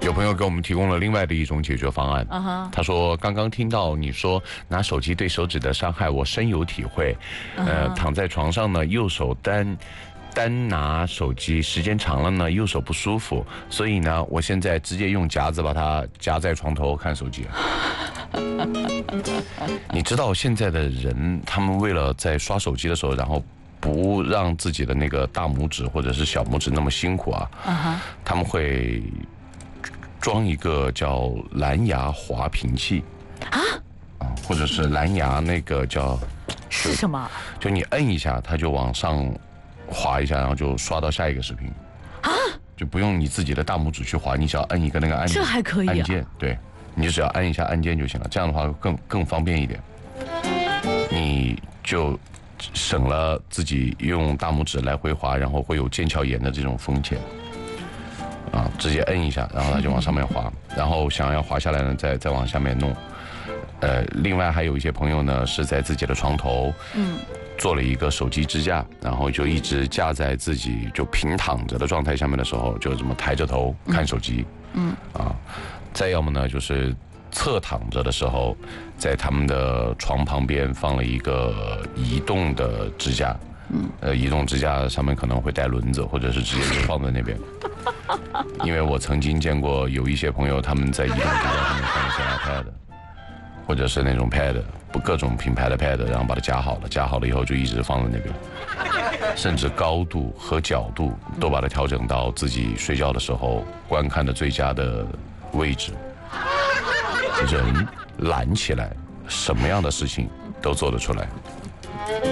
有朋友给我们提供了另外的一种解决方案。他说刚刚听到你说拿手机对手指的伤害，我深有体会。躺在床上呢，右手单拿手机，时间长了呢，右手不舒服，所以呢，我现在直接用夹子把它夹在床头看手机。你知道现在的人，他们为了在刷手机的时候，然后不让自己的那个大拇指或者是小拇指那么辛苦啊，他们会装一个叫蓝牙滑屏器或者是蓝牙那个叫是什么？ 就你摁一下，它就往上滑一下，然后就刷到下一个视频就不用你自己的大拇指去滑，你只要摁一个那个按键， 这还可以按键，对，你就只要按一下按键就行了，这样的话更方便一点，你就省了自己用大拇指来回滑，然后会有腱鞘炎的这种风险直接摁一下，然后它就往上面滑，然后想要滑下来呢，再往下面弄。另外还有一些朋友呢是在自己的床头，做了一个手机支架，然后就一直架在自己就平躺着的状态下面的时候，就这么抬着头看手机，再要么呢就是侧躺着的时候，在他们的床旁边放了一个移动的支架，移动支架上面可能会带轮子，或者是直接就放在那边。因为我曾经见过有一些朋友，他们在移动支架上面放一些 iPad， 或者是那种 pad， 各种品牌的 pad， 然后把它夹好了，夹好了以后就一直放在那边，甚至高度和角度都把它调整到自己睡觉的时候观看的最佳的位置。人懒起来，什么样的事情都做得出来。